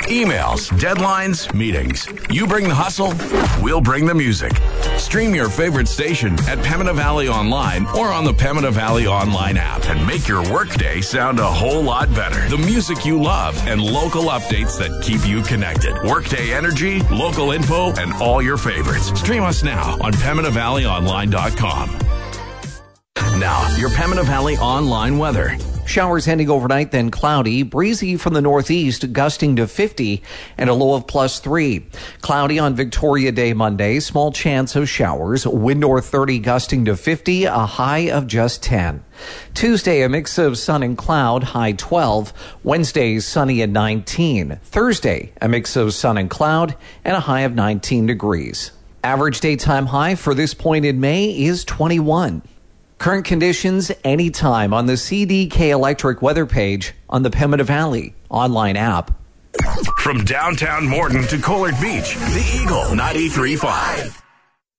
Emails, deadlines, meetings. You bring the hustle, we'll bring the music. Stream your favorite station at Pembina Valley Online or on the Pembina Valley Online app and make your workday sound a whole lot better. The music you love and local updates that keep you connected. Workday energy, local info, and all your favorites. Stream us now on PembinaValleyOnline.com. Now, your Pembina Valley Online weather. Showers ending overnight, then cloudy, breezy from the northeast, gusting to 50 and a low of +3. Cloudy on Victoria Day Monday, small chance of showers, wind north 30 gusting to 50, a high of just 10. Tuesday, a mix of sun and cloud, high 12. Wednesday, sunny at 19. Thursday, a mix of sun and cloud and a high of 19 degrees. Average daytime high for this point in May is 21. Current conditions anytime on the CDK Electric weather page on the Pembina Valley online app. From downtown Morton to Collard Beach, the Eagle 93.5.